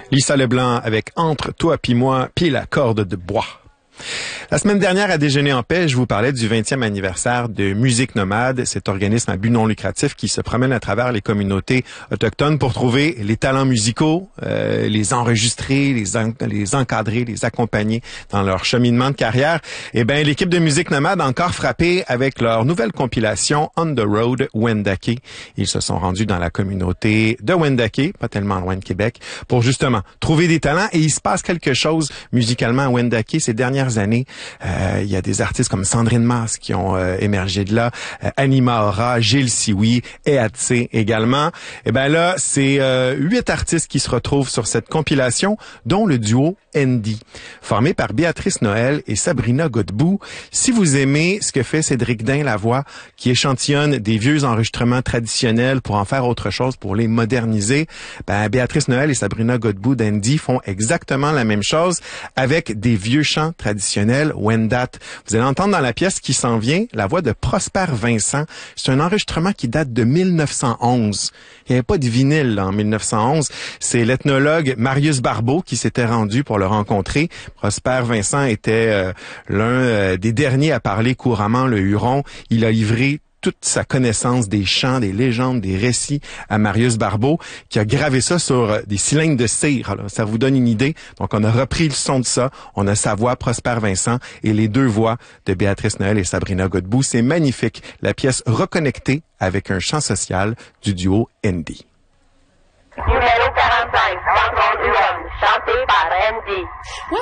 Lisa Leblanc avec Entre toi puis moi, puis la corde de bois. La semaine dernière, à Déjeuner en paix, je vous parlais du 20e anniversaire de Musique Nomade, cet organisme à but non lucratif qui se promène à travers les communautés autochtones pour trouver les talents musicaux, les enregistrer, les encadrer, les accompagner dans leur cheminement de carrière. Eh bien, l'équipe de Musique Nomade a encore frappé avec leur nouvelle compilation On the Road Wendake. Ils se sont rendus dans la communauté de Wendake, pas tellement loin de Québec, pour justement trouver des talents. Et il se passe quelque chose musicalement à Wendake ces dernières années. Il y a des artistes comme Sandrine Mas qui ont émergé de là, Anima Aura, Gilles Sioui, Eatse également. Et ben là, c'est 8 artistes qui se retrouvent sur cette compilation, dont le duo Andy, formé par Béatrice Noël et Sabrina Godbout. Si vous aimez ce que fait Cédric Dain Lavoie, qui échantillonne des vieux enregistrements traditionnels pour en faire autre chose, pour les moderniser, ben Béatrice Noël et Sabrina Godbout d'Andy font exactement la même chose avec des vieux chants traditionnels Wendat. Vous allez entendre dans la pièce qui s'en vient la voix de Prosper Vincent. C'est un enregistrement qui date de 1911. Il n'y avait pas de vinyle là, en 1911. C'est l'ethnologue Marius Barbeau qui s'était rendu pour le rencontrer. Prosper Vincent était l'un des derniers à parler couramment le Huron. Il a livré toute sa connaissance des chants, des légendes, des récits à Marius Barbeau, qui a gravé ça sur des cylindres de cire. Alors, ça vous donne une idée. Donc, on a repris le son de ça. On a sa voix, Prosper Vincent, et les deux voix de Béatrice Noël et Sabrina Godbout. C'est magnifique. La pièce reconnectée avec un chant social du duo Andy. Numéro 45, chanson du homme, chanté par Andy.